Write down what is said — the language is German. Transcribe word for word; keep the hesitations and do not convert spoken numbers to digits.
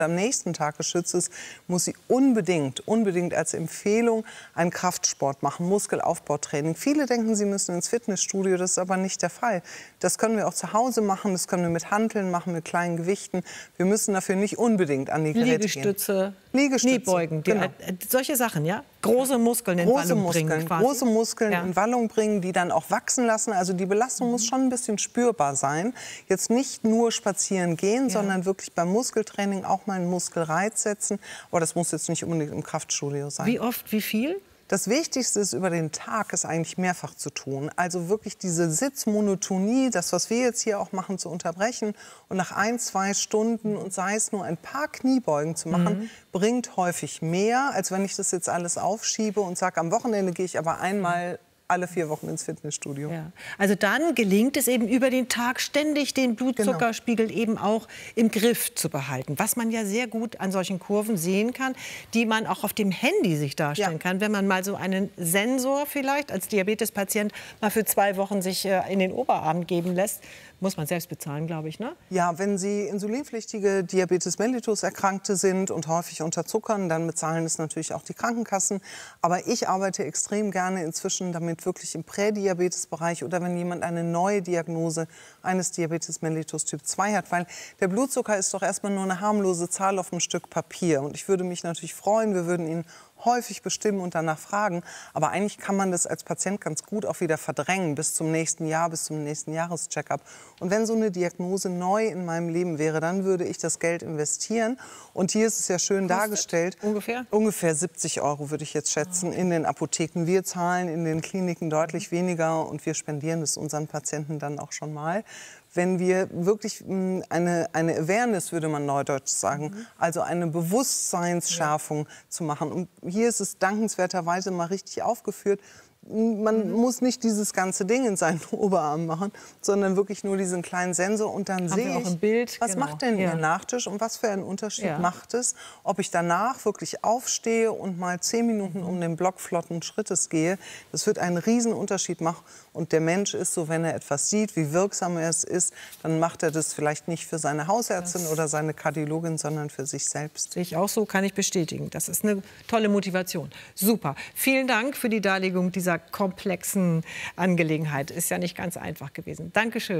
am nächsten Tag geschützt ist, muss sie unbedingt, unbedingt als Empfehlung einen Kraftsport machen, Muskelaufbautraining. Viele denken, sie müssen ins Fitnessstudio, das ist aber nicht der Fall. Das können wir auch zu Hause machen, das können wir mit Hanteln machen, mit kleinen Gewichten. Wir müssen dafür nicht unbedingt an die Geräte Liegestütze, gehen. Liegestütze, Kniebeugen, genau. die, solche Sachen, ja? Große Muskeln in große Wallung Muskeln, bringen quasi. Große Muskeln ja. in Wallung bringen, die dann auch wachsen lassen. Also die Belastung mhm. muss schon ein bisschen spürbar sein. Jetzt nicht nur spazieren gehen, ja. sondern wirklich beim Muskeltraining auch mal einen Muskelreiz setzen. Aber das muss jetzt nicht unbedingt im Kraftstudio sein. Wie oft, wie viel? Das Wichtigste ist über den Tag, ist eigentlich mehrfach zu tun. Also wirklich diese Sitzmonotonie, das, was wir jetzt hier auch machen, zu unterbrechen und nach ein, zwei Stunden und sei es nur ein paar Kniebeugen zu machen, mhm. bringt häufig mehr, als wenn ich das jetzt alles aufschiebe und sage, am Wochenende gehe ich aber einmal alle vier Wochen ins Fitnessstudio. Ja. Also dann gelingt es eben über den Tag ständig den Blutzuckerspiegel genau. eben auch im Griff zu behalten. Was man ja sehr gut an solchen Kurven sehen kann, die man auch auf dem Handy sich darstellen ja. kann. Wenn man mal so einen Sensor vielleicht als Diabetespatient mal für zwei Wochen sich äh, in den Oberarm geben lässt, muss man selbst bezahlen, glaube ich, ne? Ja, wenn Sie insulinpflichtige Diabetes mellitus Erkrankte sind und häufig unterzuckern, dann bezahlen es natürlich auch die Krankenkassen. Aber ich arbeite extrem gerne inzwischen damit wirklich im Prädiabetesbereich oder wenn jemand eine neue Diagnose eines Diabetes mellitus Typ zwei hat. Weil der Blutzucker ist doch erstmal nur eine harmlose Zahl auf einem Stück Papier. Und ich würde mich natürlich freuen, wir würden ihn häufig bestimmen und danach fragen. Aber eigentlich kann man das als Patient ganz gut auch wieder verdrängen bis zum nächsten Jahr, bis zum nächsten Jahrescheckup. Und wenn so eine Diagnose neu in meinem Leben wäre, dann würde ich das Geld investieren. Und hier ist es ja schön Kostet dargestellt. Ungefähr? Ungefähr siebzig Euro würde ich jetzt schätzen okay. in den Apotheken. Wir zahlen in den Kliniken deutlich weniger und wir spendieren es unseren Patienten dann auch schon mal. Wenn wir wirklich eine, eine Awareness, würde man neudeutsch sagen, mhm. also eine Bewusstseinsschärfung ja. zu machen. Und hier ist es dankenswerterweise mal richtig aufgeführt. Man mhm. muss nicht dieses ganze Ding in seinen Oberarm machen, sondern wirklich nur diesen kleinen Sensor. Und dann sehe ich, Bild, was genau. macht denn ja. Ihr Nachtisch und was für einen Unterschied ja. macht es, ob ich danach wirklich aufstehe und mal zehn Minuten mhm. um den Block flotten Schrittes gehe. Das wird einen riesen Unterschied machen. Und der Mensch ist so, wenn er etwas sieht, wie wirksam es ist, dann macht er das vielleicht nicht für seine Hausärztin das oder seine Kardiologin, sondern für sich selbst. Sehe ich auch so, kann ich bestätigen. Das ist eine tolle Motivation. Super. Vielen Dank für die Darlegung dieser komplexen Angelegenheit. Ist ja nicht ganz einfach gewesen. Dankeschön.